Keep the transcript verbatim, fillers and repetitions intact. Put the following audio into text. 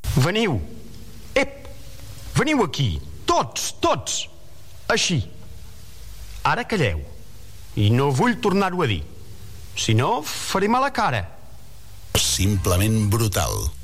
Veniu. Ep, veniu aquí. Tots, tots. Així. Ara calleu. I no vull tornar-ho a dir. Si no, faré mala cara. Simplement brutal.